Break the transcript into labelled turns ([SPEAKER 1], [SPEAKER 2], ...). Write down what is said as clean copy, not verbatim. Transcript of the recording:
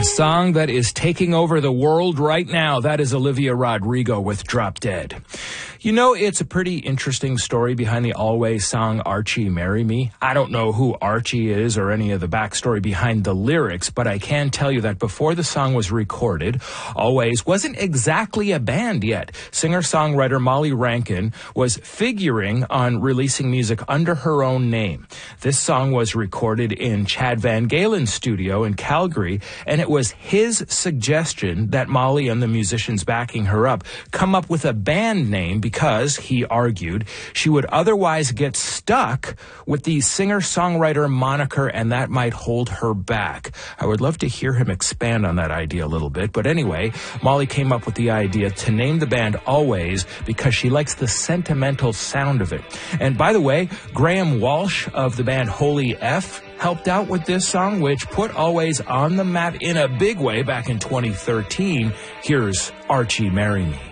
[SPEAKER 1] The song that is taking over the world right now, that is Olivia Rodrigo with Drop Dead. You know, it's a pretty interesting story behind the Always song Archie Marry Me. I don't know who Archie is or any of the backstory behind the lyrics, but I can tell you that before the song was recorded, Always wasn't exactly a band yet. Singer-songwriter Molly Rankin was figuring on releasing music under her own name. This song was recorded in Chad Van Galen's studio in Calgary, and it was his suggestion that Molly and the musicians backing her up come up with a band name because, he argued, she would otherwise get stuck with the singer-songwriter moniker and that might hold her back. I would love to hear him expand on that idea a little bit, but anyway, Molly came up with the idea to name the band Always because she likes the sentimental sound of it. And by the way, Graham Walsh of the band Holy F helped out with this song, which put Always on the map in a big way back in 2013. Here's Archie Marry Me.